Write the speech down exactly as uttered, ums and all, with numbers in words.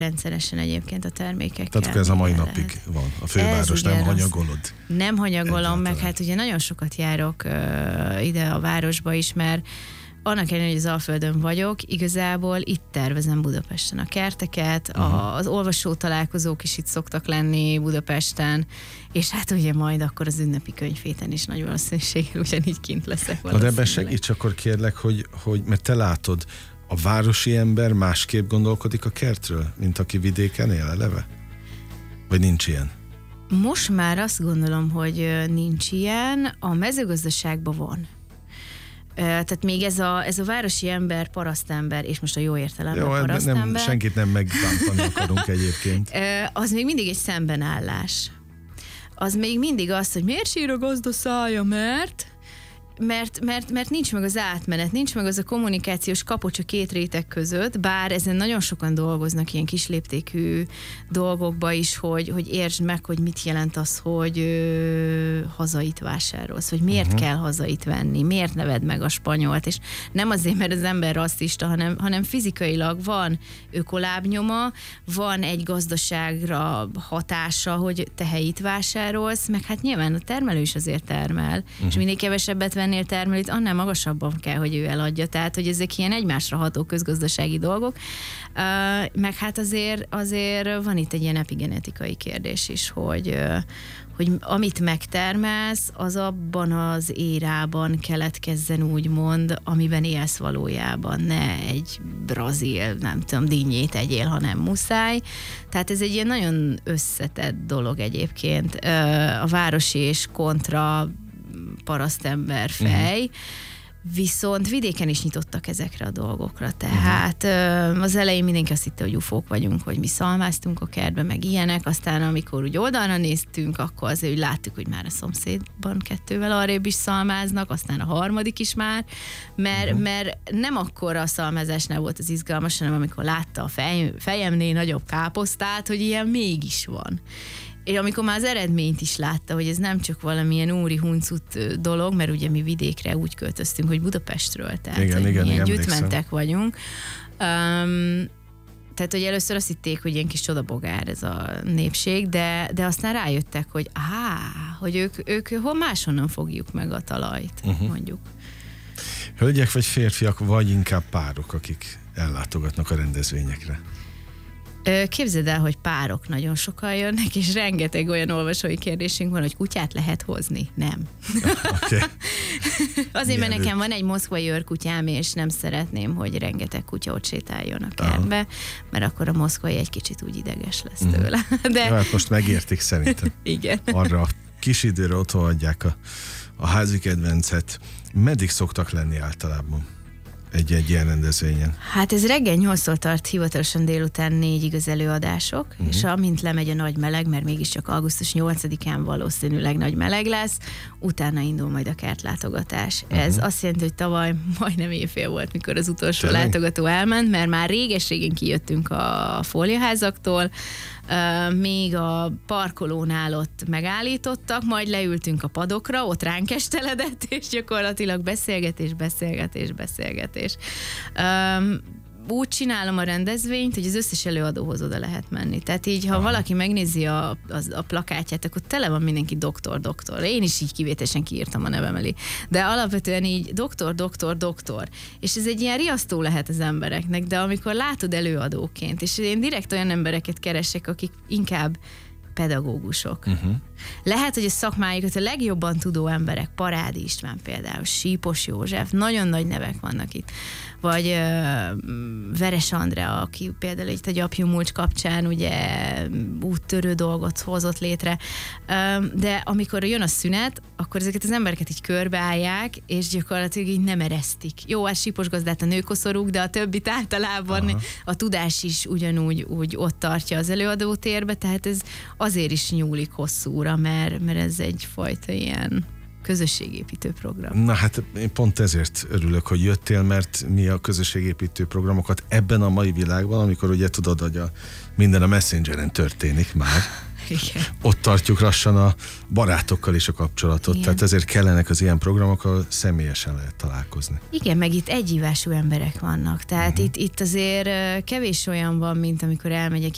rendszeresen egyébként a termékekkel. Tehát akkor ez a mai lehet. napig van. A főváros nem hanyagolod. Nem hanyagolom, Egyáltalán. meg hát ugye nagyon sokat járok uh, ide a városba is, mert annak ellenére, hogy az Alföldön vagyok, igazából itt tervezem Budapesten a kerteket, uh-huh. a, az olvasó találkozók is itt szoktak lenni Budapesten, és hát ugye majd akkor az ünnepi könyvhéten is nagy valószínűséggel ugyanígy kint leszek valószínűleg. Na de ebben segíts akkor kérlek, hogy, hogy, mert te látod, a városi ember másképp gondolkodik a kertről, mint aki vidéken él eleve? Vagy nincs ilyen? Most már azt gondolom, hogy nincs ilyen, a mezőgazdaságban van. Tehát még ez a, ez a városi ember, parasztember, és most a jó értelemben jó, parasztember. Nem, senkit nem megbántani akarunk egyébként. Az még mindig egy szembenállás. Az még mindig az, hogy miért sír a gazda szája, mert... Mert, mert, mert nincs meg az átmenet, nincs meg az a kommunikációs kapocs a két réteg között, bár ezen nagyon sokan dolgoznak ilyen kisléptékű dolgokba is, hogy, hogy értsd meg, hogy mit jelent az, hogy ö, hazait vásárolsz, hogy miért uh-huh. kell hazait venni, miért ne vedd meg a spanyolt, és nem azért, mert az ember rasszista, hanem, hanem fizikailag van ökolábnyoma, van egy gazdaságra hatása, hogy te helyit vásárolsz, meg hát nyilván a termelő is azért termel, uh-huh. és minél kevesebbet vennél termelőt, annál magasabban kell, hogy ő eladja. Tehát, hogy ezek ilyen egymásra ható közgazdasági dolgok. Uh, meg hát azért, azért van itt egy ilyen epigenetikai kérdés is, hogy, uh, hogy amit megtermelsz, az abban az érában keletkezzen úgymond, amiben élsz valójában. Ne egy brazil, nem tudom, dinnyét egyél, hanem muszáj. Tehát ez egy ilyen nagyon összetett dolog egyébként. Uh, a városi és kontra parasztember fej, uh-huh. viszont vidéken is nyitottak ezekre a dolgokra, tehát uh-huh. az elején mindenki azt hitte, hogy ufók vagyunk, hogy mi szalmáztunk a kertbe, meg ilyenek, aztán amikor úgy oldalra néztünk, akkor azért úgy láttuk, hogy már a szomszédban kettővel arrébb is szalmáznak, aztán a harmadik is már, mert, uh-huh. mert nem akkor a szalmázásnál volt az izgalmas, hanem amikor látta a fej, fejemnél nagyobb káposztát, hogy ilyen mégis van. És amikor már az eredményt is látta, hogy ez nem csak valamilyen úri huncut dolog, mert ugye mi vidékre úgy költöztünk, hogy Budapestről, tehát igen, hogy igen, milyen igen, gyűjtmentek vagyunk. Um, tehát, hogy először azt hitték, hogy ilyen kis csodabogár ez a népség, de, de aztán rájöttek, hogy á, hogy ők, ők hol máshonnan fogjuk meg a talajt, uh-huh. mondjuk. Hölgyek vagy férfiak, vagy inkább párok, akik ellátogatnak a rendezvényekre? Képzeld el, hogy párok nagyon sokan jönnek, és rengeteg olyan olvasói kérdésünk van, hogy kutyát lehet hozni. Nem. Okay. Azért, mert nekem van egy moszkvai őrkutyám, és nem szeretném, hogy rengeteg kutya ott sétáljon a kertbe, aha. mert akkor a moszkvai egy kicsit úgy ideges lesz uh-huh. tőle. De... Ja, hát most megértik szerintem. Igen. Arra a kis időre otthon adják a, a házi kedvencet. Meddig szoktak lenni általában egy-egy ilyen rendezvényen? Hát ez reggel nyolctól tart, hivatalosan délután négyig az előadások, uh-huh. és amint lemegy a nagy meleg, mert mégiscsak augusztus nyolcadikán valószínűleg nagy meleg lesz, utána indul majd a kertlátogatás. Uh-huh. Ez azt jelenti, hogy tavaly majdnem éjfél volt, mikor az utolsó Tényleg? látogató elment, mert már réges-régen kijöttünk a fóliaházaktól, Uh, még a parkolónál ott megállítottak, majd leültünk a padokra, ott ránk esteledett, és gyakorlatilag beszélgetés, beszélgetés, beszélgetés. Um, úgy csinálom a rendezvényt, hogy az összes előadóhoz oda lehet menni. Tehát így, ha Aha. valaki megnézi a, a, a plakátját, akkor tele van mindenki doktor, doktor. Én is így kivételesen kiírtam a nevem elé. De alapvetően így doktor, doktor, doktor. És ez egy ilyen riasztó lehet az embereknek, de amikor látod előadóként, és én direkt olyan embereket keresek, akik inkább pedagógusok. Uh-huh. Lehet, hogy a szakmájukat a legjobban tudó emberek, Parádi István például, Sípos József, nagyon nagy nevek vannak itt, vagy uh, Veres Andrea, aki például itt a gyapjú mulcs kapcsán ugye úttörő dolgot hozott létre, uh, de amikor jön a szünet, akkor ezeket az embereket így körbeállják, és gyakorlatilag így nem eresztik. Jó, hát Sípos gazdát a nőkoszorúk, de a többit általában Aha. a tudás is ugyanúgy úgy ott tartja az előadótérbe, tehát ez azért is nyúlik hosszúra, mert, mert ez egyfajta ilyen közösségépítő program. Na hát én pont ezért örülök, hogy jöttél, mert mi a közösségépítő programokat ebben a mai világban, amikor ugye tudod, hogy a, minden a Messengeren történik már, Igen. ott tartjuk lassan a barátokkal is a kapcsolatot, Igen. tehát ezért kellenek az ilyen programok, ahol személyesen lehet találkozni. Igen, meg itt egyívású emberek vannak, tehát uh-huh. itt, itt azért kevés olyan van, mint amikor elmegyek